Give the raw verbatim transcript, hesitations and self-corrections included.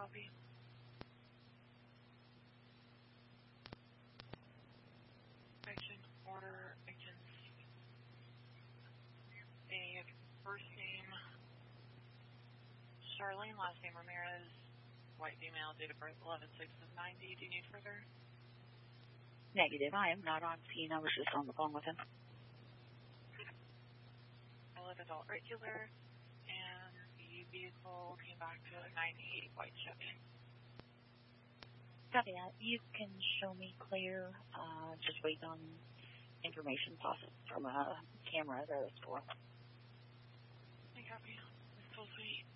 copy. Action order agents. A first name Charlene, last name Ramirez, white female, date of birth eleven six of ninety. Do you need further? Negative. I am not on scene. I was just on the phone with him. I live adult regular, and the vehicle came back to a ninety-eight white Chevy. Copy that. You can show me clear. Uh, just wait on information possible from a camera there. That's for. I copy. It's so sweet.